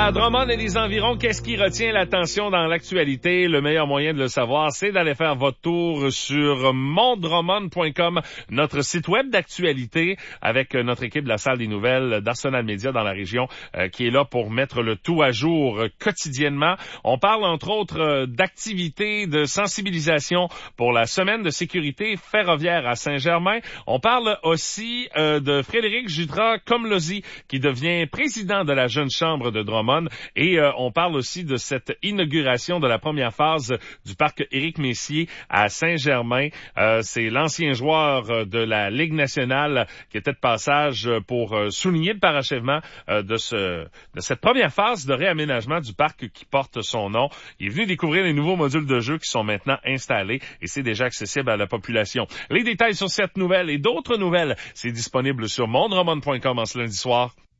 À Drummond et les environs, qu'est-ce qui retient l'attention dans l'actualité? Le meilleur moyen de le savoir, c'est d'aller faire votre tour sur mondrummond.com, notre site web d'actualité, avec notre équipe de la salle des nouvelles d'Arsenal Média dans la région, qui est là pour mettre le tout à jour quotidiennement. On parle entre autres d'activités de sensibilisation pour la semaine de sécurité ferroviaire à Saint-Germain. On parle aussi de Frédéric Jutras-Komlosy, qui devient président de la Jeune Chambre de Drummond. Et on parle aussi de cette inauguration de la première phase du parc Éric Messier à Saint-Germain. C'est l'ancien joueur de la Ligue nationale qui était de passage pour souligner le parachèvement de cette première phase de réaménagement du parc qui porte son nom. Il est venu découvrir les nouveaux modules de jeu qui sont maintenant installés et c'est déjà accessible à la population. Les détails sur cette nouvelle et d'autres nouvelles, c'est disponible sur mondrummond.com en ce lundi soir.